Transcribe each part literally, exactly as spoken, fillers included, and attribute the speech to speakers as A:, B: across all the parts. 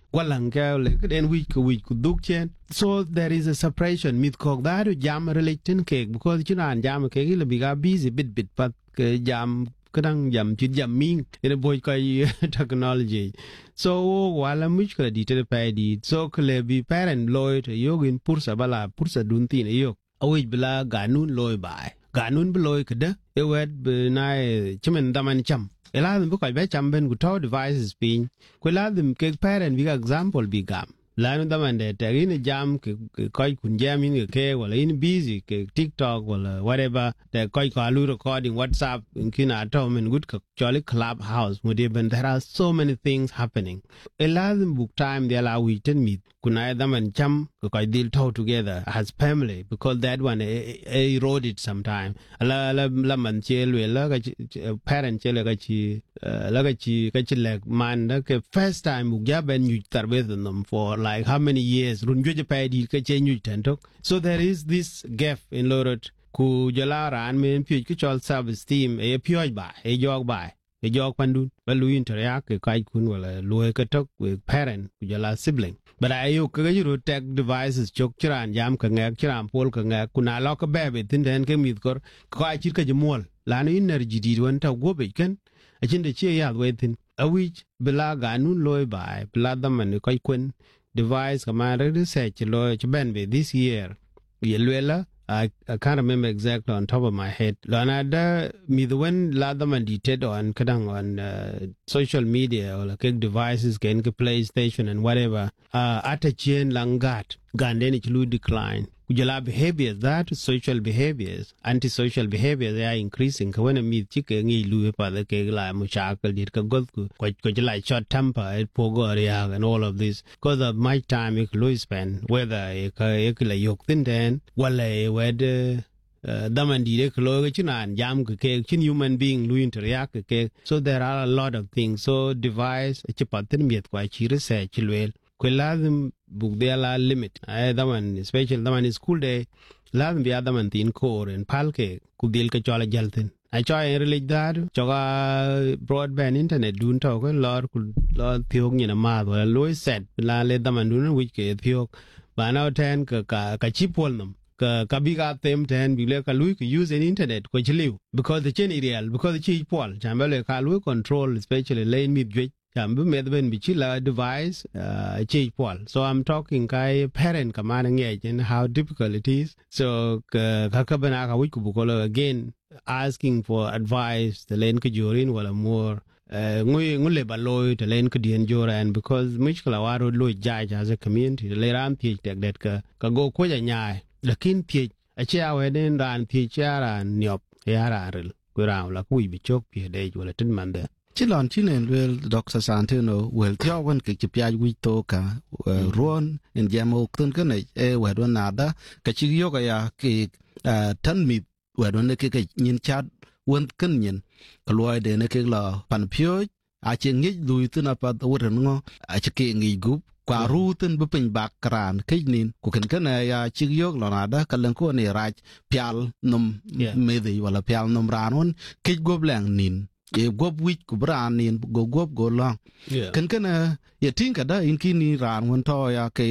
A: walang ka le den wi ku wi ku duk chen so there is a separation mit kok da do jam related ke because chinan jam ke le biga busy bit bit pat ke jam kadang jam chit jam ming in a boy kai technology so wala mich ka di te pa di so kle bi parent loy to yogin pursa bala pursa dun tin yo awi bla ganun loy bai ganun bloy kada e wet na chimen daman cham eladum bu kai be cham ben guto devices pin ko ladum ke parent bi example bi gam lanu daman de tagin jam ke kai kun jam in ke wala in busy ke TikTok wala whatever de kai ka lu recording WhatsApp in kina to men good ka jolly clubhouse mudi ben there are so many things happening eladum book time they allow we ten meet kuna daman cham ko kai deal to together as family because that one eroded sometime la la la man chel la ka parent chel ka chi la ka chi ka chi like man the first time book ja ben you tar with them for like how many years run jo pa di ka chen you tentok so there is this gap in lorot ku jala ran men pi ku chol self esteem e pyo ba e jog ba e jog pandun ba lu interact ke kai kun wala lu ka tok with parent ku jala sibling but ayo ka ju tech devices chok chiran jam ka ngak chiran pol ka ngak kuna lo ka bebe tin den ke mit kor ka chir ka jmol la no energy di won ta go be ken a chin de che ya we tin a wi bla ga nun loy bai bla da man ko kun device ka ma re research lo ch ben be this year ye lela I, I can't remember exactly on top of my head. Lanada me the one ladder man detailed on kadang on uh, social media or like devices can PlayStation and whatever. Uh, at a chain langat gandeni chulu decline. Kujala behaviors that social behaviors, antisocial behaviors they are increasing. When meet chike ngi lu pa the ke la mushakal dit ka god ku kujala short temper it pogo area and all of this because of my time ik lu spend whether ik ik la yok tin den wala wed daman di de klo ke chinan jam ke ke chin human being lu interact ke so there are a lot of things so device chipatin miet kwa chi research lwel ko lazim bug de la limit ay daman special daman school day lazim bi daman tin core en palke ku dil ke chola jaltin ay choy relate dar choga broadband internet dun to ko lor ku lor thiok ni na ma wala loy set la le daman dun which ke thiok ba na ten ka ka chipol nam ka ka bi ga tem ten bi le ka lui ku use an internet ko chliu because the chain real because the chipol chambele ka lui control especially lane mid Jambu medben bichila device uh change Paul. So I'm talking kai parent commanding age and how difficult it is. So kakabana ka wikubukola again asking for advice the len kujurin wala more ngui ngule baloy the len kudien jora and because mishkala waro lo judge as a community the leram page tek det ka ka go ko nyai lakin page a chia weden ran page ran nyop yara rel ku ran la ku bichok pie de wala tin mande
B: Chilon chinen well Doctor Santino well tio wan ke chipya wi to ka ruon en jamo tun kan e wadon nada ka chi yo ga ya ke tan mi wadon ke ke nyin chat won kan nyin ka loy de ne ke la pan pyo a chi ngi lui tun apa won ngo a chi ke ngi gup kwa ru tun bu pin bak kran ke nin ku kan kan ya chi yo la nada ka len ko ne raj pyal num me de wala pyal num ranon ke gob lang nin e gob wich ku bran nin go gob go long kan kan ya tin ka da in kini ran won to ya ke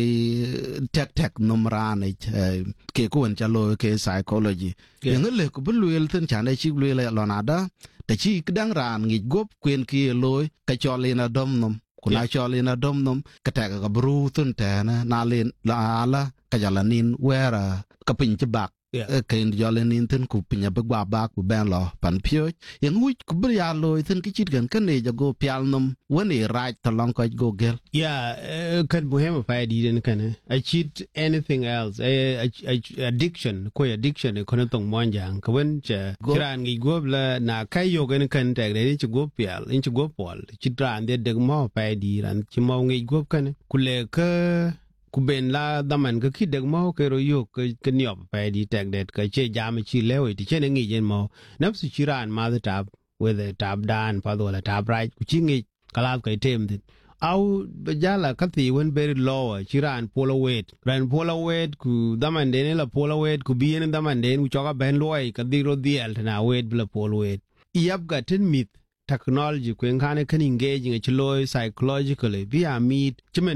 B: tek tek num ran e ke ko en chalo ke psychology yang le ku bluel tin chan e chi bluel la nada ta chi dang ran ngi gob kwen ki loy ka chole na dom num ku na chole na dom num ka ta ka bru tun ta na na len la ala ka jala nin wera ka pin ti bak ken jole nin tin ku pinya bagwa bak bu ben lo pan pyo yang wi ku bri ya lo tin ki chit gan kan ne jago pyal num woni right to long ko go gel
A: yeah kan buhem fa di den kan I cheat anything else addiction ko addiction ko tong monjang ko wen che kran gi go la na kai yo gan kan tek de chi go pyal in chi go pol chi tran de de mo fa di ran chi mo ngi go kan ku le ka ku ben la daman ka kidek mo ke ro yo ke nyop pa di tek det ka che jam chi lewe ti chen ngi jen mo nap su chiran ma the tab with the tab dan pa do la tab right ku chi ngi kala ka tem dit au bajala ka ti wen very low chiran polo weight ran polo weight ku daman den la polo weight ku bien daman den ku choka ben loy ka di ro diel na weight bla polo weight yap ga tin mit technology ku ngane kan engaging a chloy psychologically via meet chimen